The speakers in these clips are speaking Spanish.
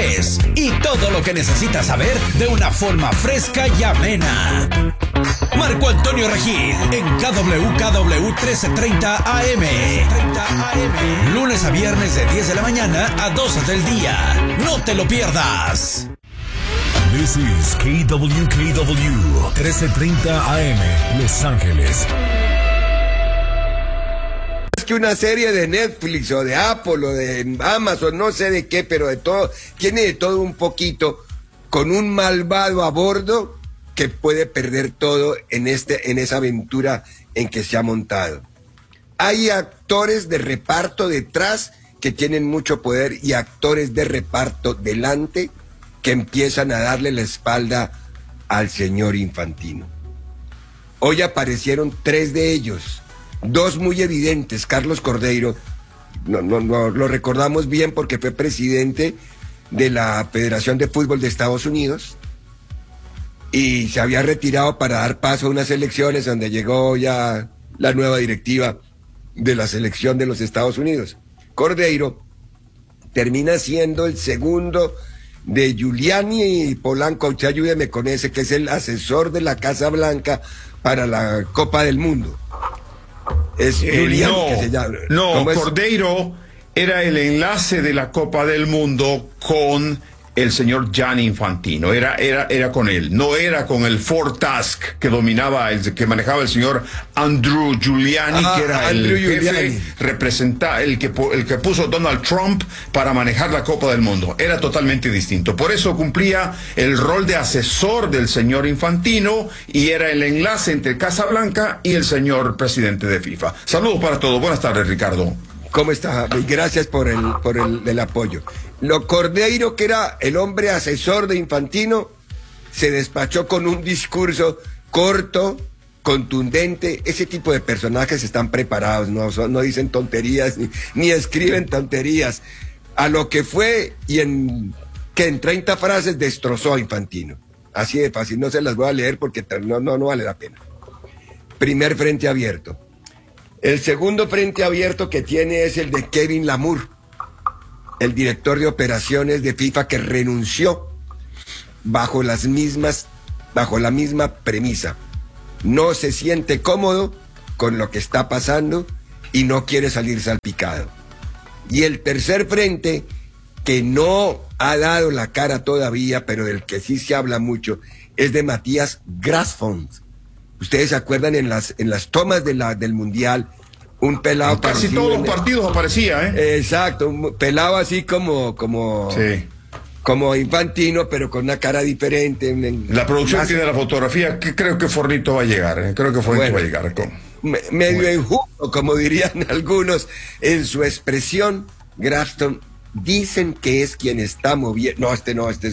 deportes y todo lo que necesitas saber de una forma fresca y amena. Marco Antonio Regil en KWKW 1330 AM. Lunes a viernes de 10 de la mañana a 12 del día. No te lo pierdas. This is KWKW 1330 AM, Los Ángeles. Es que una serie de Netflix o de Apple o de Amazon, no sé de qué, pero de todo, tiene de todo un poquito, con un malvado a bordo que puede perder todo en esa aventura en que se ha montado. Hay actores de reparto detrás que tienen mucho poder y actores de reparto delante que empiezan a darle la espalda al señor Infantino. Hoy aparecieron 3 de ellos, 2 muy evidentes. Carlos Cordeiro, no lo recordamos bien porque fue presidente de la Federación de Fútbol de Estados Unidos y se había retirado para dar paso a unas elecciones donde llegó ya la nueva directiva de la selección de los Estados Unidos. Cordeiro termina siendo el segundo de Giuliani y Polanco, usted ayúdeme con ese, que es el asesor de la Casa Blanca para la Copa del Mundo. Es Giuliani que se llama. No, Cordeiro era el enlace de la Copa del Mundo con el señor Gianni Infantino, era con él, no era con el Ford Task que dominaba, que manejaba el señor Andrew Giuliani, que era el jefe, el que puso Donald Trump para manejar la Copa del Mundo. Era totalmente distinto. Por eso cumplía el rol de asesor del señor Infantino y era el enlace entre Casa Blanca y el señor presidente de FIFA. Saludos para todos. Buenas tardes, Ricardo. ¿Cómo está? Gracias por el apoyo. Lo Cordeiro, que era el hombre asesor de Infantino, se despachó con un discurso corto, contundente. Ese tipo de personajes están preparados, no dicen tonterías ni escriben tonterías. A lo que fue y en 30 frases destrozó a Infantino. Así de fácil, no se las voy a leer porque no vale la pena. Primer frente abierto. El segundo frente abierto que tiene es el de Kevin Lamour, el director de operaciones de FIFA, que renunció bajo la misma premisa. No se siente cómodo con lo que está pasando y no quiere salir salpicado. Y el tercer frente, que no ha dado la cara todavía, pero del que sí se habla mucho, es de Matías Grasfons. Ustedes se acuerdan en las tomas del Mundial, un pelado en casi todos los partidos aparecía, Exacto, un pelado así como Infantino, pero con una cara diferente. La producción tiene la fotografía, que creo que Fornito va a llegar, medio injusto, como dirían algunos, en su expresión. Grafton dicen que es quien está moviendo. Este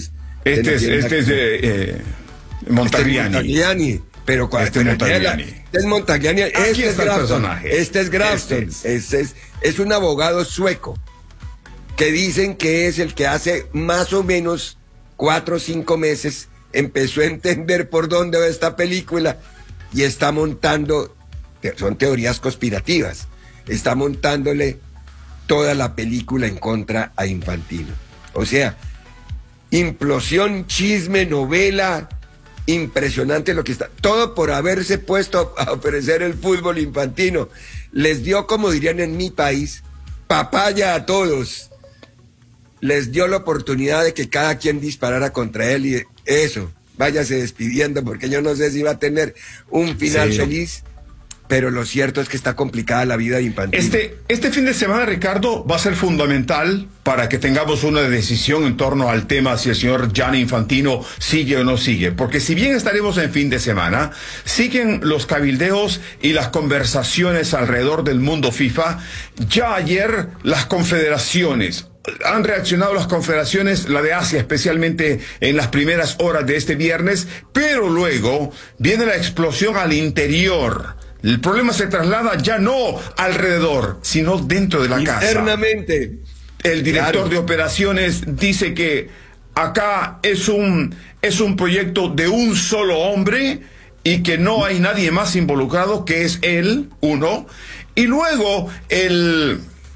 es Montagliani. Pero cuando es Montagliani, este es Grafton. Es un abogado sueco que dicen que es el que hace más o menos 4 o 5 meses empezó a entender por dónde va esta película y está montando, son teorías conspirativas, está montándole toda la película en contra a Infantino. O sea, implosión, chisme, novela. Impresionante lo que está, todo por haberse puesto a ofrecer el fútbol Infantino. Les dio, como dirían en mi país, papaya a todos. Les dio la oportunidad de que cada quien disparara contra él y eso, váyase despidiendo porque yo no sé si va a tener un final feliz. Pero lo cierto es que está complicada la vida de Infantino. Este fin de semana, Ricardo, va a ser fundamental para que tengamos una decisión en torno al tema si el señor Gianni Infantino sigue o no sigue. Porque si bien estaremos en fin de semana, siguen los cabildeos y las conversaciones alrededor del mundo FIFA. Ya ayer las confederaciones han reaccionado, las confederaciones, la de Asia especialmente en las primeras horas de este viernes, pero luego viene la explosión al interior. El problema se traslada ya no alrededor, sino dentro de la casa. Internamente. El director de operaciones dice que acá es un proyecto de un solo hombre y que no hay nadie más involucrado, que es él, uno. Y luego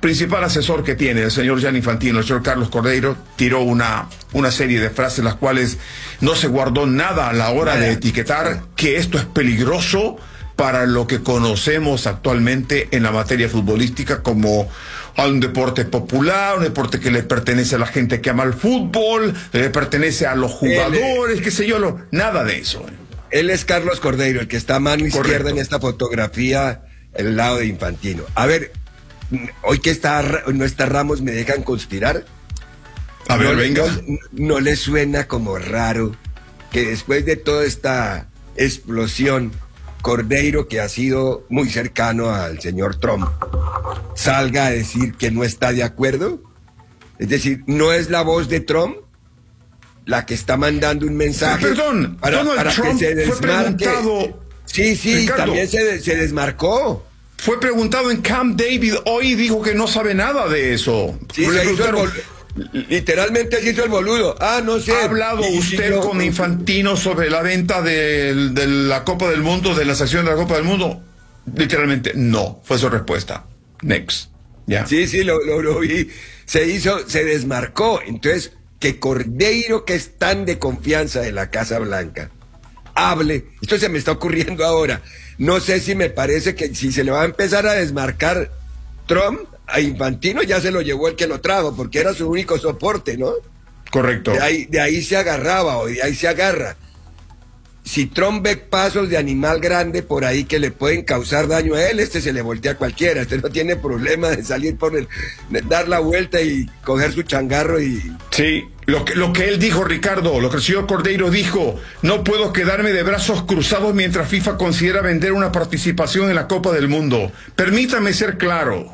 principal asesor que tiene, el señor Gianni Infantino, el señor Carlos Cordeiro, tiró una serie de frases las cuales no se guardó nada a la hora de etiquetar que esto es peligroso para lo que conocemos actualmente en la materia futbolística como a un deporte popular, un deporte que le pertenece a la gente que ama el fútbol, le pertenece a los jugadores, qué sé yo, nada de eso. Él es Carlos Cordeiro, el que está a mano izquierda en esta fotografía, el lado de Infantino. A ver, hoy que no está Ramos, ¿me dejan conspirar? A ver, venga. No le suena como raro que después de toda esta explosión, Cordeiro, que ha sido muy cercano al señor Trump, salga a decir que no está de acuerdo? Es decir, ¿no es la voz de Trump la que está mandando un mensaje Perdón, para Trump que se desmarque? Fue preguntado... Sí, Ricardo, también se desmarcó. Fue preguntado en Camp David hoy y dijo que no sabe nada de eso. Sí, literalmente se hizo el boludo. No sé. ¿Ha hablado usted con Infantino sobre la venta de la Copa del Mundo, de la sección de la Copa del Mundo? Literalmente, no, fue su respuesta. Next. ¿Ya? Sí, lo vi. Se desmarcó. Entonces, que Cordeiro, que es tan de confianza de la Casa Blanca, hable. Esto se me está ocurriendo ahora. No sé si me parece que si se le va a empezar a desmarcar Trump, a Infantino ya se lo llevó el que lo trajo, porque era su único soporte, ¿no? Correcto. De ahí se agarraba, o de ahí se agarra. Si Trump ve pasos de animal grande por ahí que le pueden causar daño a él, se le voltea a cualquiera. No tiene problema de salir de dar la vuelta y coger su changarro y... Sí, lo que él dijo, Ricardo, lo que el señor Cordeiro dijo: no puedo quedarme de brazos cruzados mientras FIFA considera vender una participación en la Copa del Mundo. Permítame ser claro.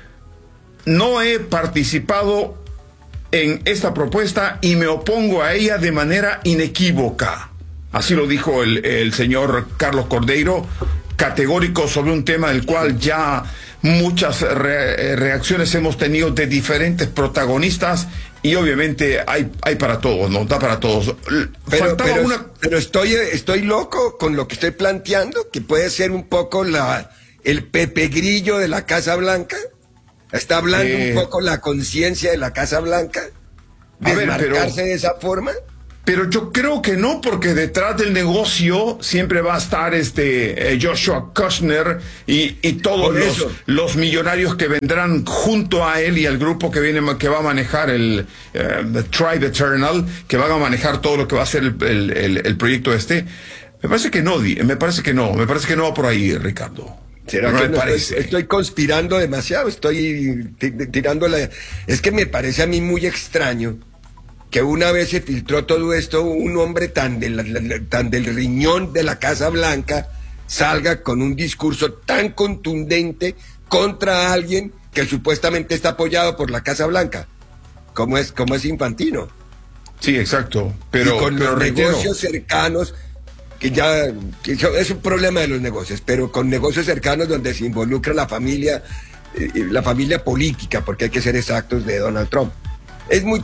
No he participado en esta propuesta y me opongo a ella de manera inequívoca. Así lo dijo el señor Carlos Cordeiro, categórico sobre un tema del cual ya muchas reacciones hemos tenido de diferentes protagonistas, y obviamente hay para todos, ¿no? Da para todos. Pero estoy loco con lo que estoy planteando, que puede ser un poco el Pepe Grillo de la Casa Blanca. Está hablando un poco la conciencia de la Casa Blanca, desmarcarse de esa forma. Pero yo creo que no, porque detrás del negocio siempre va a estar Joshua Kushner y todos los millonarios que vendrán junto a él y al grupo que va a manejar el Tribe Eternal, que van a manejar todo lo que va a ser el proyecto este. Me parece que no va por ahí, Ricardo. ¿Será que no estoy conspirando demasiado? Estoy tirando Es que me parece a mí muy extraño que una vez se filtró todo esto, un hombre tan del riñón de la Casa Blanca salga con un discurso tan contundente contra alguien que supuestamente está apoyado por la Casa Blanca, como es Infantino. Sí, exacto. Pero y con los negocios cercanos, que es un problema de los negocios, pero con negocios cercanos donde se involucra la familia política, porque hay que ser exactos, de Donald Trump. Es muy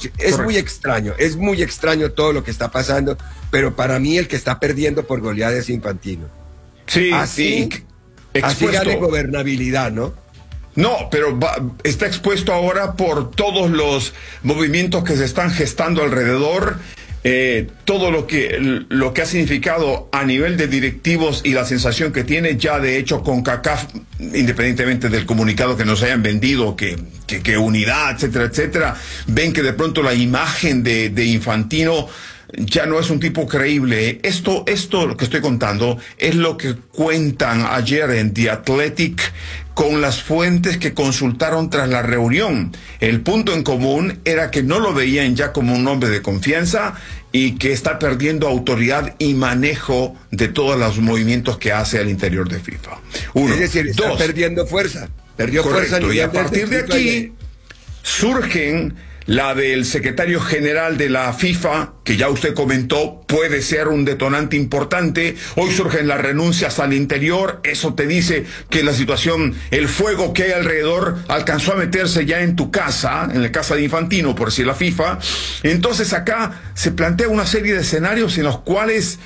extraño todo lo que está pasando, pero para mí el que está perdiendo por goleada es Infantino. Sí, así gane gobernabilidad, ¿no? No, pero está expuesto ahora por todos los movimientos que se están gestando alrededor, todo lo que ha significado a nivel de directivos y la sensación que tiene ya, de hecho, con CONCACAF, independientemente del comunicado que nos hayan vendido, que unidad, etcétera, etcétera, ven que de pronto la imagen de Infantino ya no es un tipo creíble. Esto lo que estoy contando es lo que cuentan ayer en The Athletic con las fuentes que consultaron tras la reunión. El punto en común era que no lo veían ya como un hombre de confianza y que está perdiendo autoridad y manejo de todos los movimientos que hace al interior de FIFA. Es decir, está perdiendo fuerza. Perdió fuerza. Y a partir de aquí surgen la del secretario general de la FIFA, que ya usted comentó, puede ser un detonante importante. Hoy surgen las renuncias al interior. Eso te dice que la situación, el fuego que hay alrededor, alcanzó a meterse ya en tu casa, en la casa de Infantino, por decir la FIFA. Entonces acá se plantea una serie de escenarios en los cuales,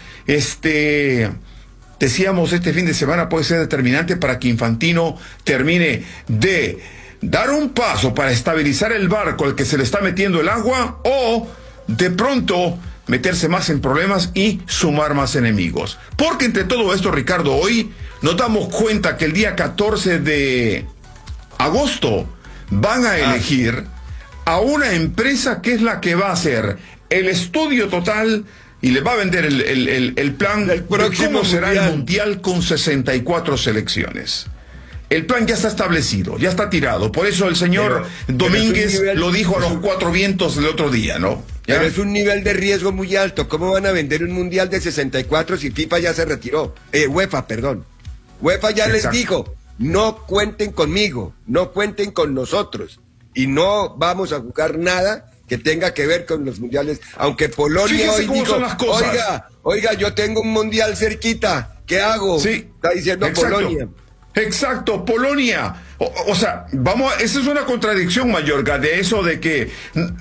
decíamos, este fin de semana puede ser determinante para que Infantino termine de dar un paso para estabilizar el barco al que se le está metiendo el agua, o de pronto meterse más en problemas y sumar más enemigos. Porque entre todo esto, Ricardo, hoy nos damos cuenta que el día 14 de agosto van a elegir a una empresa que es la que va a hacer el estudio total y le va a vender el plan de cómo será el mundial con 64 selecciones. El plan ya está establecido, ya está tirado. Por eso el señor Domínguez lo dijo a los cuatro vientos el otro día, ¿no? ¿Ya? Pero es un nivel de riesgo muy alto. ¿Cómo van a vender un mundial de 64 si FIFA ya se retiró? UEFA, perdón. UEFA ya les dijo, no cuenten conmigo, no cuenten con nosotros. Y no vamos a jugar nada que tenga que ver con los mundiales. Aunque Polonia hoy dijo, oiga, yo tengo un mundial cerquita, ¿qué hago? Sí, está diciendo Polonia. Exacto, Polonia. O sea, esa es una contradicción, Mayorga, de eso de que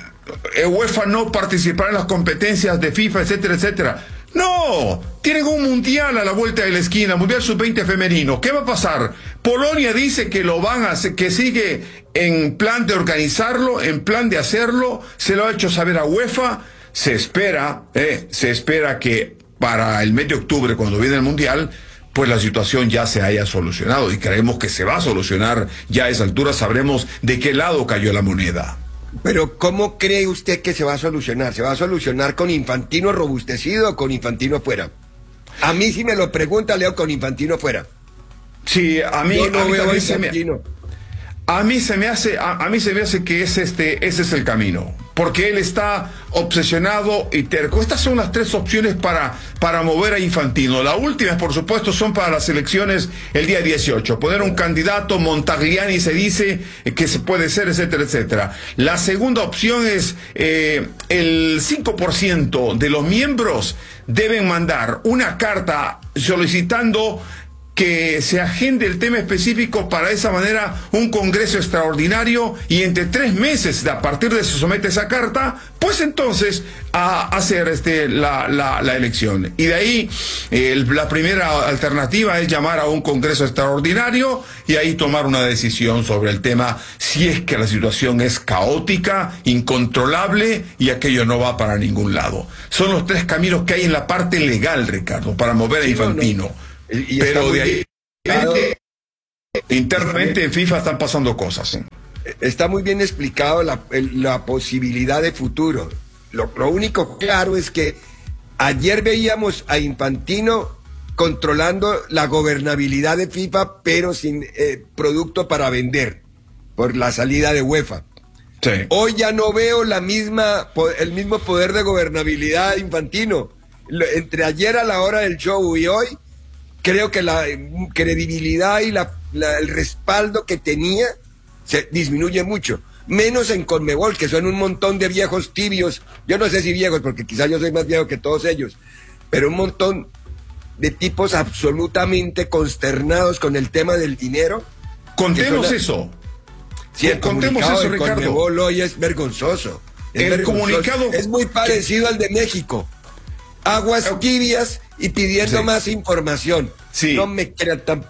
UEFA no participará en las competencias de FIFA, etcétera, etcétera. No, tienen un mundial a la vuelta de la esquina, mundial sub-20 femenino. ¿Qué va a pasar? Polonia dice que lo van a hacer, que sigue en plan de organizarlo, en plan de hacerlo. Se lo ha hecho saber a UEFA. Se espera que para el mes de octubre, cuando viene el mundial, pues la situación ya se haya solucionado, y creemos que se va a solucionar. Ya a esa altura sabremos de qué lado cayó la moneda. Pero ¿cómo cree usted que se va a solucionar? ¿Se va a solucionar con Infantino robustecido o con Infantino fuera? A mí, si me lo pregunta, Leo, con Infantino fuera. Sí, a mí, yo no veo a Infantino. A mí se me hace que ese es el camino, porque él está obsesionado y terco. Estas son las tres opciones para mover a Infantino. La última, por supuesto, son para las elecciones el día 18. Poner un candidato, Montagliani se dice que se puede ser, etcétera, etcétera. La segunda opción es el 5% de los miembros deben mandar una carta solicitando que se agende el tema específico, para de esa manera un congreso extraordinario, y entre 3 meses a partir de se somete esa carta, pues entonces a hacer la elección. Y de ahí la primera alternativa es llamar a un congreso extraordinario y ahí tomar una decisión sobre el tema, si es que la situación es caótica, incontrolable y aquello no va para ningún lado. Son los 3 caminos que hay en la parte legal, Ricardo, para mover a Infantino. Pero de ahí internamente en FIFA están pasando cosas. Está muy bien explicado la posibilidad de futuro. Lo único claro es que ayer veíamos a Infantino controlando la gobernabilidad de FIFA, pero sin producto para vender por la salida de UEFA. Sí. Hoy ya no veo el mismo poder de gobernabilidad de Infantino. Entre ayer a la hora del show y hoy, creo que la credibilidad y el respaldo que tenía se disminuye mucho. Menos en Conmebol, que son un montón de viejos tibios. Yo no sé si viejos, porque quizás yo soy más viejo que todos ellos. Pero un montón de tipos absolutamente consternados con el tema del dinero. Contemos eso. Sí, contemos eso, Ricardo. Conmebol hoy es vergonzoso. Comunicado es muy parecido al de México. Aguas tibias y pidiendo más información. Sí. No me crean tan...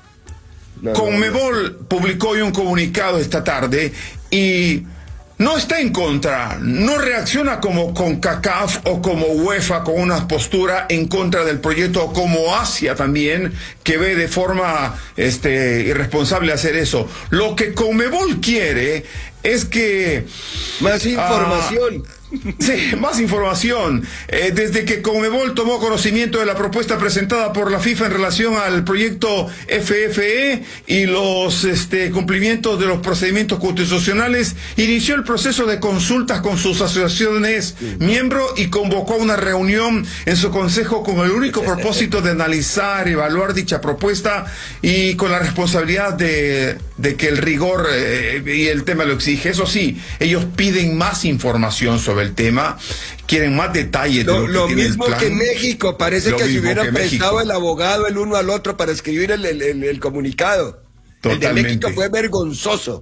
Conmebol publicó hoy un comunicado esta tarde y no está en contra, no reacciona como CONCACAF o como UEFA con una postura en contra del proyecto, o como Asia también, que ve de forma irresponsable hacer eso. Lo que Conmebol quiere es que... más información. Sí, más información. Desde que Conmebol tomó conocimiento de la propuesta presentada por la FIFA en relación al proyecto FFE y los cumplimientos de los procedimientos constitucionales, inició el proceso de consultas con sus asociaciones miembro y convocó una reunión en su consejo con el único propósito de analizar, evaluar dicha propuesta, y con la responsabilidad de que el rigor y el tema lo exige. Eso sí, ellos piden más información sobre el tema, quieren más detalles de lo que tiene mismo el plan. Que México, parece que se hubieran prestado el abogado el uno al otro para escribir el comunicado. Totalmente. El de México fue vergonzoso.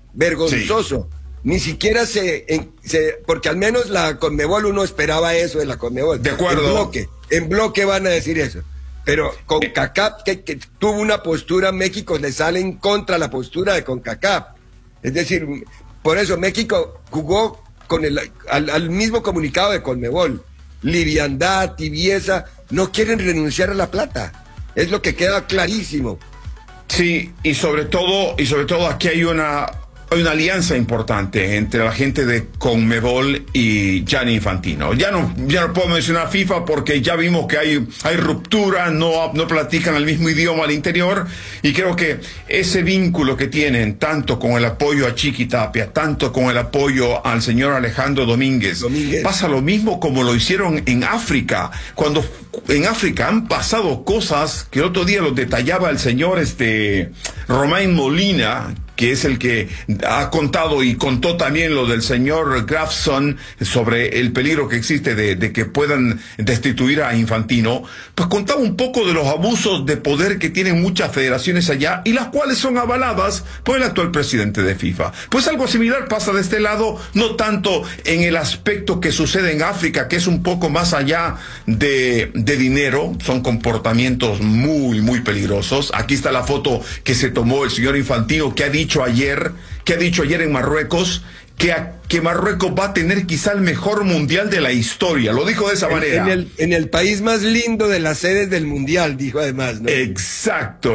Sí. Ni siquiera porque al menos la Conmebol, uno esperaba eso de la Conmebol. De acuerdo. En bloque van a decir eso. Pero CONCACAF, que tuvo una postura, México le sale en contra la postura de CONCACAF. Es decir, por eso México jugó con al mismo comunicado de Conmebol. Liviandad, tibieza, no quieren renunciar a la plata. Es lo que queda clarísimo. Sí, y sobre todo aquí hay una alianza importante entre la gente de Conmebol y Gianni Infantino. Ya no puedo mencionar FIFA porque ya vimos que hay ruptura, no platican el mismo idioma al interior, y creo que ese vínculo que tienen, tanto con el apoyo a Chiqui Tapia, tanto con el apoyo al señor Alejandro Domínguez, pasa lo mismo como lo hicieron en África. Cuando en África han pasado cosas que el otro día lo detallaba el señor Romain Molina, que es el que ha contado y contó también lo del señor Grafson sobre el peligro que existe de que puedan destituir a Infantino, pues contaba un poco de los abusos de poder que tienen muchas federaciones allá y las cuales son avaladas por el actual presidente de FIFA. Pues algo similar pasa de este lado, no tanto en el aspecto que sucede en África, que es un poco más allá de dinero, son comportamientos muy, muy peligrosos. Aquí está la foto que se tomó el señor Infantino, que ha dicho ayer en Marruecos que Marruecos va a tener quizá el mejor mundial de la historia. Lo dijo de esa manera. En el país más lindo de las sedes del mundial, dijo además, ¿no? Exacto.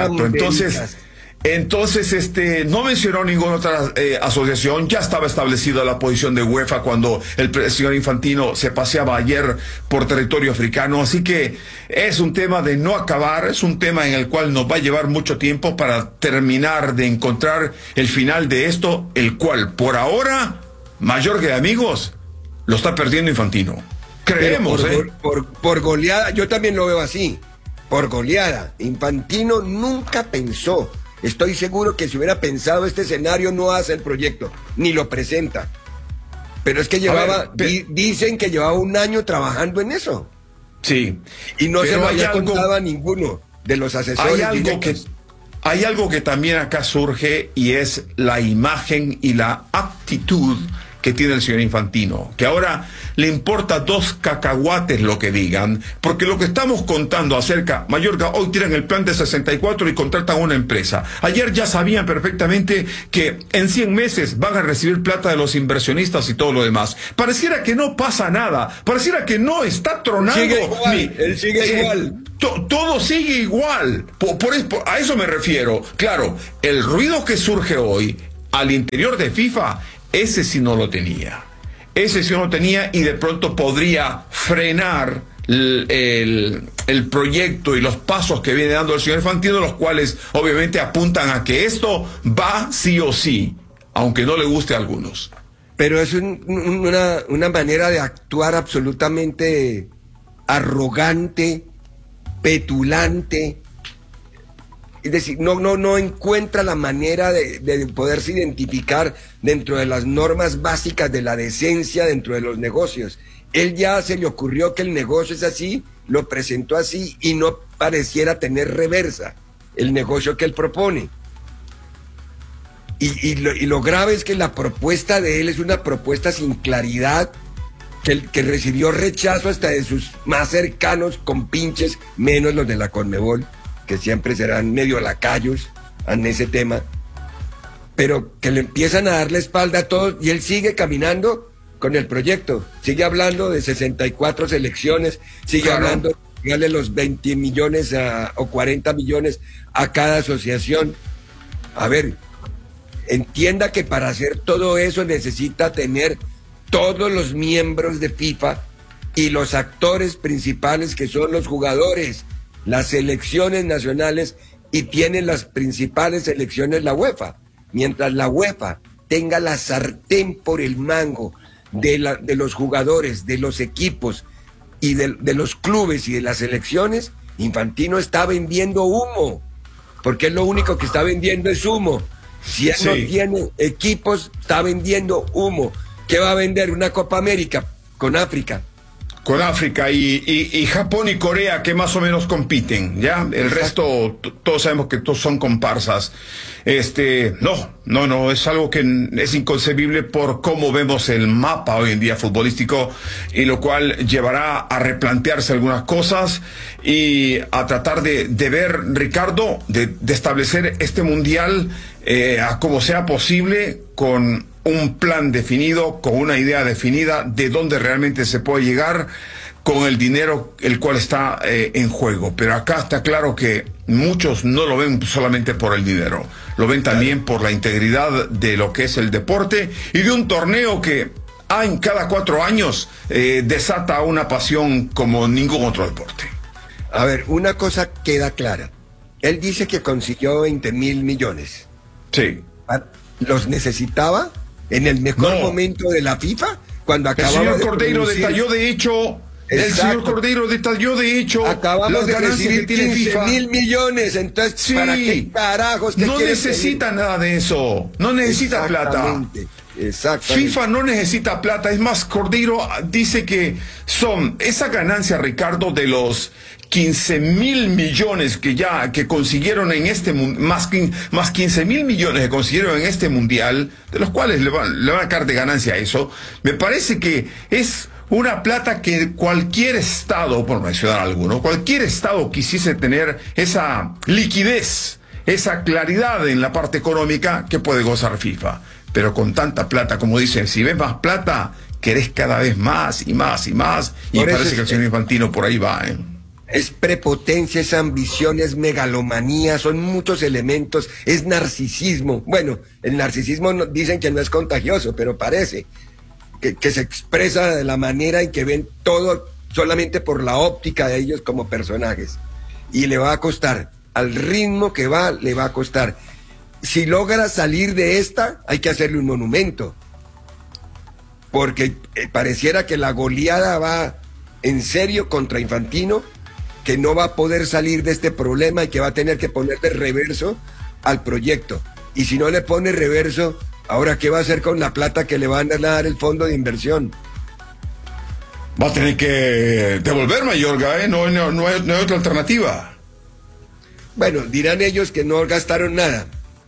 Entonces, no mencionó ninguna otra asociación. Ya estaba establecida la posición de UEFA cuando el señor Infantino se paseaba ayer por territorio africano. Así que es un tema de no acabar, es un tema en el cual nos va a llevar mucho tiempo para terminar de encontrar el final de esto, el cual por ahora, mayor que amigos, lo está perdiendo Infantino. Creemos, por goleada, yo también lo veo así, por goleada. Infantino nunca pensó. Estoy seguro que si hubiera pensado este escenario no hace el proyecto, ni lo presenta. Pero es que dicen que llevaba un año trabajando en eso. Sí. Y no se lo había contado a ninguno de los asesores. Hay algo que también acá surge, y es la imagen y la actitud que tiene el señor Infantino, que ahora le importa dos cacahuates lo que digan, porque lo que estamos contando acerca, Mallorca hoy tiran el plan de 64 y contratan a una empresa. Ayer ya sabían perfectamente que en 100 meses van a recibir plata de los inversionistas y todo lo demás. Pareciera que no pasa nada, pareciera que no está tronando. Él sigue igual. Todo sigue igual. A eso me refiero. Claro, el ruido que surge hoy al interior de FIFA, ese sí no lo tenía. Y de pronto podría frenar el proyecto y los pasos que viene dando el señor Infantino, los cuales obviamente apuntan a que esto va sí o sí, aunque no le guste a algunos. Pero es una manera de actuar absolutamente arrogante, petulante. Es decir, no encuentra la manera de poderse identificar dentro de las normas básicas de la decencia dentro de los negocios. Él ya se le ocurrió que el negocio es así, lo presentó así y no pareciera tener reversa el negocio que él propone. Y lo grave es que la propuesta de él es una propuesta sin claridad, que recibió rechazo hasta de sus más cercanos compinches, menos los de la Conmebol, que siempre serán medio lacayos en ese tema, pero que le empiezan a dar la espalda a todos y él sigue caminando con el proyecto, sigue hablando de 64 selecciones, sigue hablando de darle los 20 millones o 40 millones a cada asociación. A ver, entienda que para hacer todo eso necesita tener todos los miembros de FIFA y los actores principales, que son los jugadores, las selecciones nacionales, y tienen las principales selecciones la UEFA. Mientras la UEFA tenga la sartén por el mango de los jugadores, de los equipos y de los clubes y de las selecciones, Infantino está vendiendo humo, porque es lo único que está vendiendo es humo. Si él no tiene equipos, está vendiendo humo. ¿Qué va a vender? ¿Una Copa América con África? con África y Japón y Corea, que más o menos compiten, ¿ya? El resto, todos sabemos que todos son comparsas. No, es algo que es inconcebible por cómo vemos el mapa hoy en día futbolístico, y lo cual llevará a replantearse algunas cosas y a tratar de ver, Ricardo, de establecer este mundial a como sea posible, con un plan definido, con una idea definida de dónde realmente se puede llegar, con el dinero el cual está en juego. Pero acá está claro que muchos no lo ven solamente por el dinero, lo ven también por la integridad de lo que es el deporte y de un torneo que cada 4 años desata una pasión como ningún otro deporte. A ver, una cosa queda clara. Él dice que consiguió 20.000 millones. Sí. ¿Los necesitaba en el mejor momento de la FIFA? Cuando acababa el señor de Cordeiro producir... detalló de hecho... Exacto. El señor Cordeiro detalló de hecho acabamos de recibir 15.000 millones, entonces sí. ¿Para qué carajos? No necesita nada de eso, no necesita plata. Exactamente. FIFA no necesita plata, es más, Cordeiro dice que son esa ganancia, Ricardo, de los 15.000 millones que consiguieron en este más 15.000 millones que consiguieron en este mundial, de los cuales le van a caer de ganancia a eso. Me parece que es una plata que cualquier estado, por mencionar alguno, cualquier estado quisiese tener esa liquidez, esa claridad en la parte económica que puede gozar FIFA. Pero con tanta plata, como dicen, si ves más plata, querés cada vez más y más y más. Y parece que el señor Infantino por ahí va, Es prepotencia, es ambición, es megalomanía, son muchos elementos, es narcisismo. Bueno, el narcisismo dicen que no es contagioso, pero parece que se expresa de la manera en que ven todo solamente por la óptica de ellos como personajes. Y le va a costar, al ritmo que va, le va a costar. Si logra salir de esta, hay que hacerle un monumento. Porque pareciera que la goleada va en serio contra Infantino, que no va a poder salir de este problema y que va a tener que ponerle reverso al proyecto. Y si no le pone reverso, ahora ¿qué va a hacer con la plata que le van a dar el fondo de inversión? Va a tener que devolver, Mayorga, no hay otra alternativa. Bueno, dirán ellos que no gastaron nada.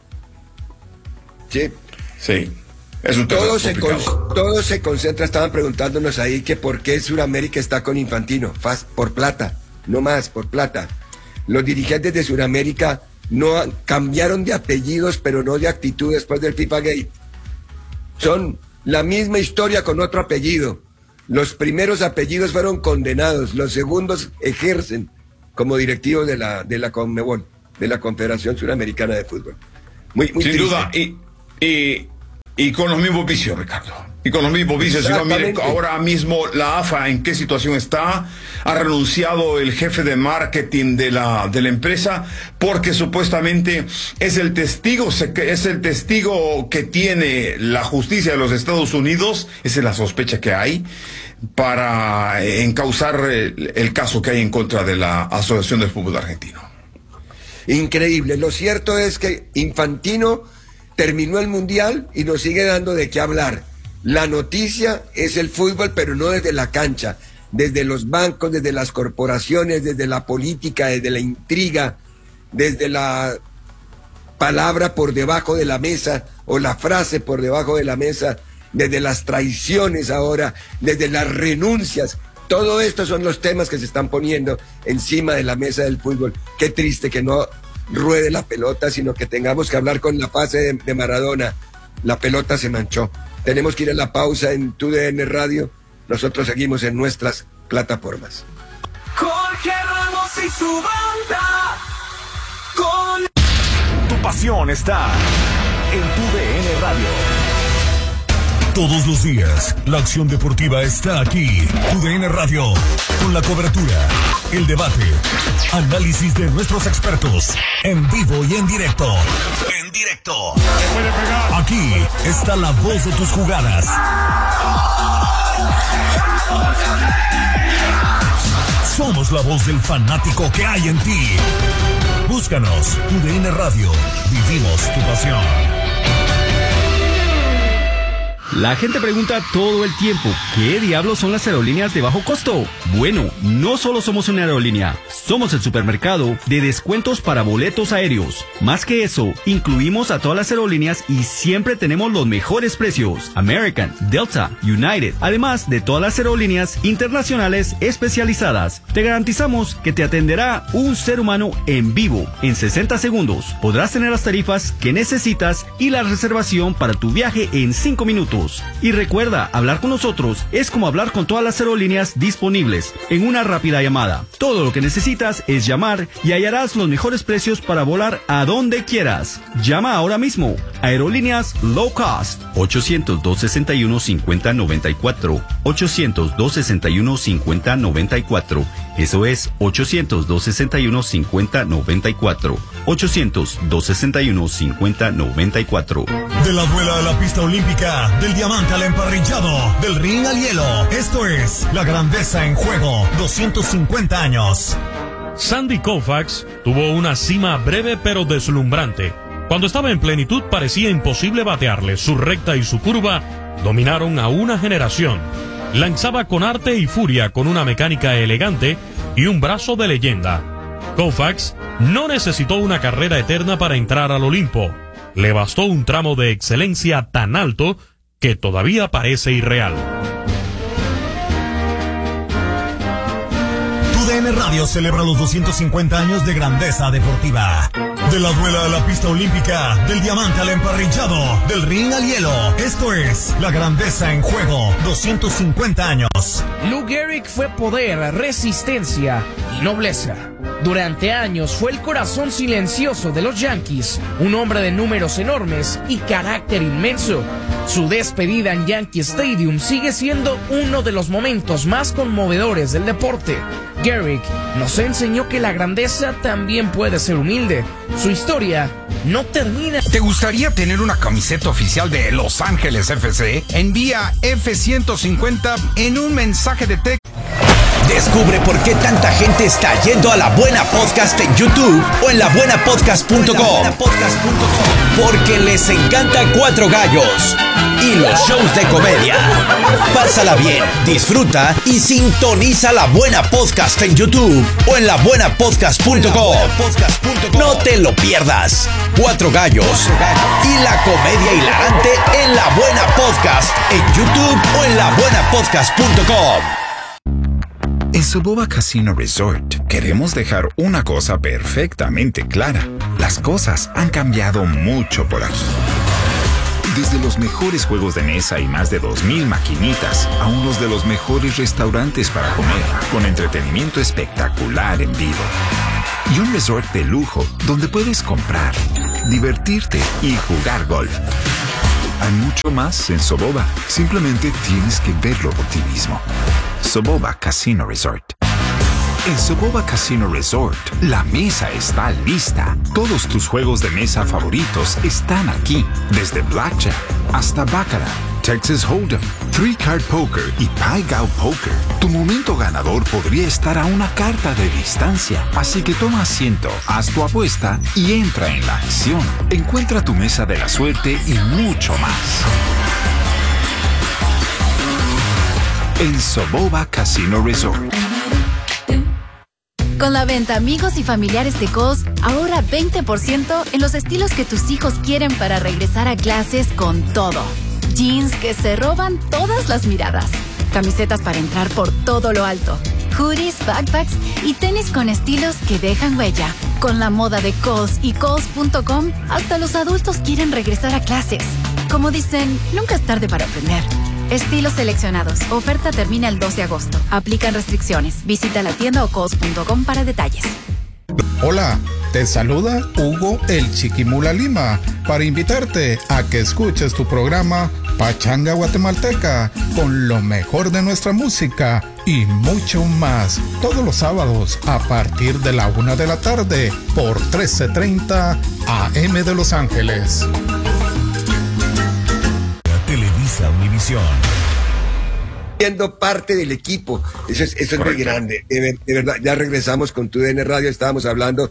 ¿Sí? Sí. Es un tema todo se concentra, estaban preguntándonos ahí que por qué Sudamérica está con Infantino. Por plata, no más, por plata. Los dirigentes de Sudamérica cambiaron de apellidos, pero no de actitud después del FIFA Gate. Son la misma historia con otro apellido. Los primeros apellidos fueron condenados, los segundos ejercen como directivos de la Conmebol, de la Confederación Suramericana de Fútbol. Muy sin triste. duda, y con los mismos vicios, Ricardo. Y con los mismos vicios. Si no, mire, ahora mismo la AFA en qué situación está. Ha renunciado el jefe de marketing de la empresa porque supuestamente es el testigo que tiene la justicia de los Estados Unidos. Esa es la sospecha que hay para encauzar el caso que hay en contra de la Asociación del Fútbol Argentino. Increíble. Lo cierto es que Infantino terminó el mundial y nos sigue dando de qué hablar. La noticia es el fútbol, pero no desde la cancha, desde los bancos, desde las corporaciones, desde la política, desde la intriga, desde la palabra por debajo de la mesa o la frase por debajo de la mesa, desde las traiciones ahora, desde las renuncias. Todo esto son los temas que se están poniendo encima de la mesa del fútbol. Qué triste que no ruede la pelota, sino que tengamos que hablar con la fase de Maradona. La pelota se manchó. Tenemos que ir a la pausa en TUDN Radio. Nosotros seguimos en nuestras plataformas. Jorge Ramos y su banda. Tu pasión está en TUDN Radio. Todos los días, la acción deportiva está aquí. TUDN Radio, con la cobertura, el debate, análisis de nuestros expertos, en vivo y en directo. En directo. Aquí está la voz de tus jugadas. Somos la voz del fanático que hay en ti. Búscanos, TUDN Radio. Vivimos tu pasión. La gente pregunta todo el tiempo, ¿qué diablos son las aerolíneas de bajo costo? Bueno, no solo somos una aerolínea, somos el supermercado de descuentos para boletos aéreos. Más que eso, incluimos a todas las aerolíneas y siempre tenemos los mejores precios. American, Delta, United, además de todas las aerolíneas internacionales especializadas. Te garantizamos que te atenderá un ser humano en vivo. En 60 segundos podrás tener las tarifas que necesitas y la reservación para tu viaje en 5 minutos. Y recuerda, hablar con nosotros es como hablar con todas las aerolíneas disponibles en una rápida llamada. Todo lo que necesitas es llamar y hallarás los mejores precios para volar a donde quieras. Llama ahora mismo. Aerolíneas Low Cost. 800-261-5094. 800-261-5094. Eso es 800-261-5094. 800-261-5094. De la duela a la pista olímpica, del diamante al emparrillado, del ring al hielo. Esto es La Grandeza en Juego, 250 años. Sandy Koufax tuvo una cima breve pero deslumbrante. Cuando estaba en plenitud parecía imposible batearle. Su recta y su curva dominaron a una generación. Lanzaba con arte y furia, con una mecánica elegante y un brazo de leyenda. Koufax no necesitó una carrera eterna para entrar al Olimpo. Le bastó un tramo de excelencia tan alto que todavía parece irreal. TUDN Radio celebra los 250 años de grandeza deportiva. De la duela a la pista olímpica, del diamante al emparrillado, del ring al hielo. Esto es La Grandeza en Juego, 250 años. Lou Gehrig fue poder, resistencia y nobleza. Durante años fue el corazón silencioso de los Yankees, un hombre de números enormes y carácter inmenso. Su despedida en Yankee Stadium sigue siendo uno de los momentos más conmovedores del deporte. Gehrig nos enseñó que la grandeza también puede ser humilde. Su historia no termina. ¿Te gustaría tener una camiseta oficial de Los Ángeles FC? Envía F-150 en un mensaje de texto. Descubre por qué tanta gente está yendo a La Buena Podcast en YouTube o en labuenapodcast.com. Porque les encanta Cuatro Gallos y los shows de comedia. Pásala bien, disfruta y sintoniza La Buena Podcast en YouTube o en labuenapodcast.com. No te lo pierdas. Cuatro Gallos y la comedia hilarante en La Buena Podcast en YouTube o en labuenapodcast.com. En Soboba Casino Resort queremos dejar una cosa perfectamente clara. Las cosas han cambiado mucho por aquí. Desde los mejores juegos de mesa y más de 2,000 maquinitas a unos de los mejores restaurantes para comer, con entretenimiento espectacular en vivo. Y un resort de lujo donde puedes comprar, divertirte y jugar golf. Hay mucho más en Soboba. Simplemente tienes que verlo por ti mismo. Soboba Casino Resort. En Soboba Casino Resort, la mesa está lista. Todos tus juegos de mesa favoritos están aquí. Desde Blackjack hasta Baccarat, Texas Hold'em, Three Card Poker y Pai Gow Poker. Tu momento ganador podría estar a una carta de distancia. Así que toma asiento, haz tu apuesta y entra en la acción. Encuentra tu mesa de la suerte y mucho más en Soboba Casino Resort. Con la venta Amigos y Familiares de Kohl's, ahorra 20% en los estilos que tus hijos quieren para regresar a clases con todo. Jeans que se roban todas las miradas. Camisetas para entrar por todo lo alto. Hoodies, backpacks y tenis con estilos que dejan huella. Con la moda de Kohl's y Kohl's.com, hasta los adultos quieren regresar a clases. Como dicen, nunca es tarde para aprender. Estilos seleccionados. Oferta termina el 2 de agosto. Aplican restricciones. Visita la tienda o kohls.com para detalles. Hola, te saluda Hugo el Chiquimula Lima para invitarte a que escuches tu programa Pachanga Guatemalteca con lo mejor de nuestra música y mucho más. Todos los sábados a partir de la 1 de la tarde por 1330 AM de Los Ángeles. Televisa Univisión. Siendo parte del equipo, eso es muy grande, de verdad. Ya regresamos con TUDN Radio, estábamos hablando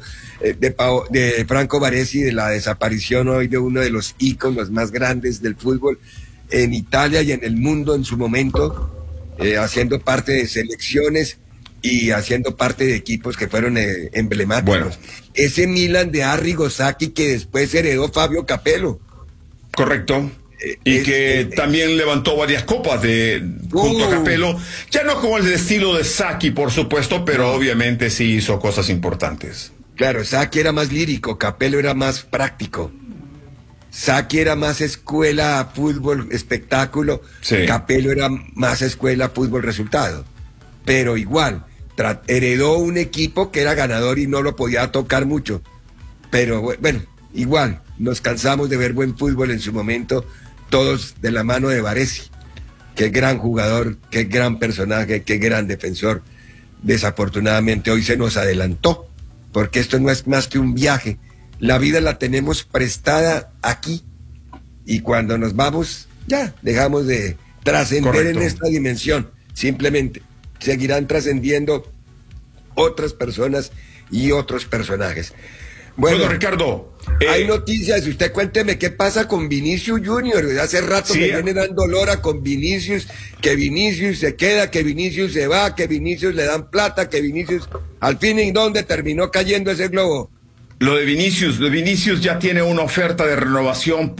de Franco Baresi, de la desaparición hoy de uno de los íconos más grandes del fútbol. en Italia y en el mundo en su momento, haciendo parte de selecciones y haciendo parte de equipos que fueron emblemáticos. Bueno. Ese Milan de Arrigo Sacchi que después heredó Fabio Capello. Correcto. Y que también levantó varias copas junto a Capello, ya no como el estilo de Sacchi, por supuesto, pero obviamente sí hizo cosas importantes. Claro, Sacchi era más lírico, Capello era más práctico. Sacchi era más escuela, fútbol, espectáculo. Sí. Capello era más escuela, fútbol, resultado. Pero igual, heredó un equipo que era ganador y no lo podía tocar mucho. Pero bueno, igual, nos cansamos de ver buen fútbol en su momento, todos de la mano de Baresi. Qué gran jugador, qué gran personaje, qué gran defensor. Desafortunadamente hoy se nos adelantó, porque esto no es más que un viaje. La vida la tenemos prestada aquí, y cuando nos vamos, ya dejamos de trascender en esta dimensión. Simplemente seguirán trascendiendo otras personas y otros personajes. Bueno, Ricardo, hay noticias. Usted cuénteme qué pasa con Vinicius Junior. Hace rato me viene dando lora con Vinicius, que Vinicius se queda, que Vinicius se va, que Vinicius le dan plata, que Vinicius, al fin, ¿en dónde terminó cayendo ese globo? Lo de Vinicius ya tiene una oferta de renovación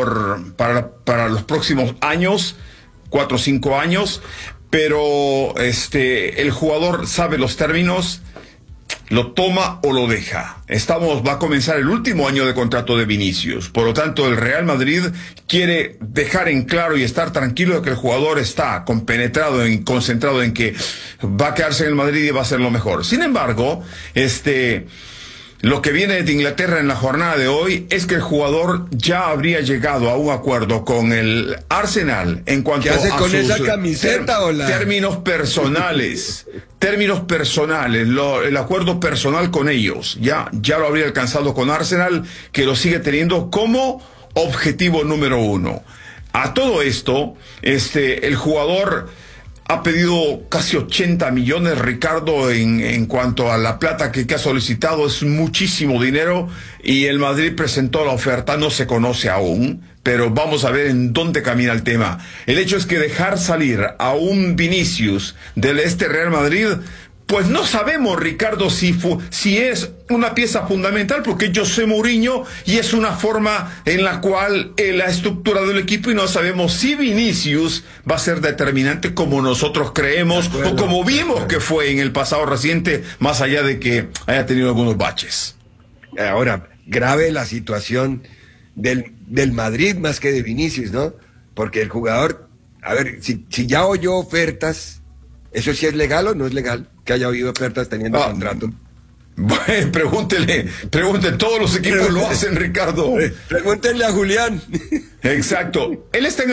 para los próximos años, 4 o 5 años, pero el jugador sabe los términos, lo toma o lo deja. Va a comenzar el último año de contrato de Vinicius. Por lo tanto, el Real Madrid quiere dejar en claro y estar tranquilo de que el jugador está compenetrado, concentrado en que va a quedarse en el Madrid y va a ser lo mejor. Sin embargo, lo que viene de Inglaterra en la jornada de hoy es que el jugador ya habría llegado a un acuerdo con el Arsenal en cuanto a sus esa camiseta, términos personales. El acuerdo personal con ellos. Ya lo habría alcanzado con Arsenal, que lo sigue teniendo como objetivo número 1. A todo esto, el jugador ha pedido casi 80 millones, Ricardo, en cuanto a la plata que ha solicitado. Es muchísimo dinero y el Madrid presentó la oferta, no se conoce aún, pero vamos a ver en dónde camina el tema. El hecho es que dejar salir a un Vinicius del Real Madrid, pues no sabemos, Ricardo, si es una pieza fundamental, porque José Mourinho, y es una forma en la cual la estructura del equipo, y no sabemos si Vinicius va a ser determinante como nosotros creemos, o como vimos que fue en el pasado reciente, más allá de que haya tenido algunos baches. Ahora, grave la situación del Madrid más que de Vinicius, ¿no? Porque el jugador, a ver, si ya oyó ofertas, ¿eso sí es legal o no es legal? Que haya oído ofertas teniendo contrato. Bueno, pregúntele, todos los equipos lo hacen, Ricardo. Pregúntenle a Julián. Exacto. Él está en